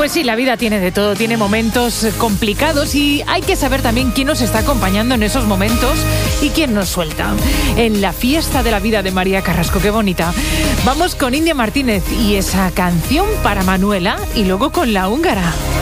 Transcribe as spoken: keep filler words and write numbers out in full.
Pues sí, la vida tiene de todo, tiene momentos complicados y hay que saber también quién nos está acompañando en esos momentos y quién nos suelta. En la fiesta de la vida de María Carrasco, qué bonita. Vamos con India Martínez y esa canción para Manuela y luego con La Húngara.